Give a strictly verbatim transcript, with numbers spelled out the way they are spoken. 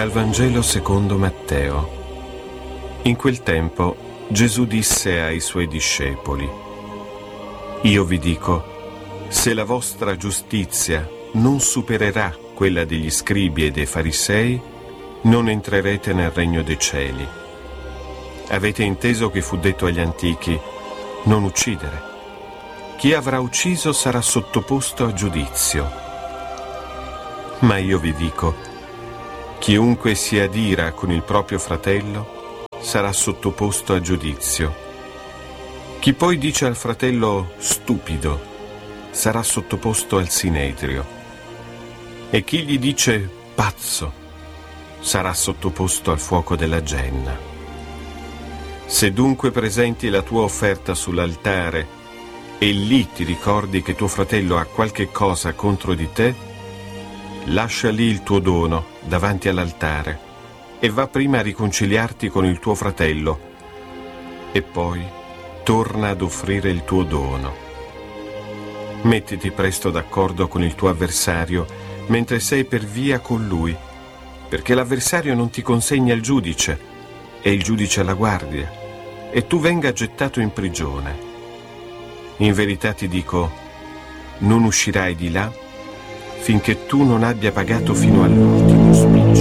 Dal Vangelo secondo Matteo. In quel tempo Gesù disse ai suoi discepoli: Io vi dico, se la vostra giustizia non supererà quella degli scribi e dei farisei, non entrerete nel regno dei cieli. Avete inteso che fu detto agli antichi: non uccidere. Chi avrà ucciso sarà sottoposto a giudizio. Ma io vi dico, chiunque si adira con il proprio fratello sarà sottoposto a giudizio. Chi poi dice al fratello stupido sarà sottoposto al sinedrio. E chi gli dice pazzo sarà sottoposto al fuoco della genna. Se dunque presenti la tua offerta sull'altare e lì ti ricordi che tuo fratello ha qualche cosa contro di te, lascia lì il tuo dono davanti all'altare e va prima a riconciliarti con il tuo fratello e poi torna ad offrire il tuo dono. Mettiti presto d'accordo con il tuo avversario mentre sei per via con lui, perché l'avversario non ti consegna il giudice e il giudice alla guardia, e tu venga gettato in prigione. In verità ti dico, non uscirai di là finché tu non abbia pagato fino all'ultimo.